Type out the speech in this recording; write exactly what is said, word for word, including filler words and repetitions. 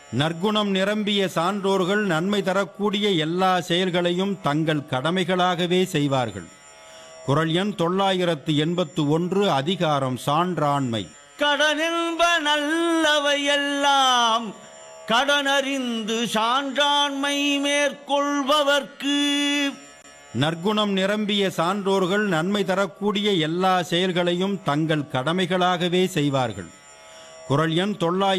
நற்குணம் நிரம்பிய சான்றோர்கள் நன்மை தரக்கூடிய எல்லா செயல்களையும் தங்கள் கடமைகளாகவே செய்வார்கள். குறள் எண் தொள்ளாயிரத்து எண்பத்து ஒன்று. அதிகாரம் சான்றாண்மை. கடனென்ப நல்லவையெல்லாம் கடனறிந்து சான்றாண்மை மேற்கொள்பவர்க்கு. நற்குணம் நிரம்பிய சான்றோர்கள் நன்மை தரக்கூடிய எல்லா செயல்களையும் தங்கள் கடமைகளாகவே செய்வார்கள். குறள் எண் தொள்ளாயிரத்து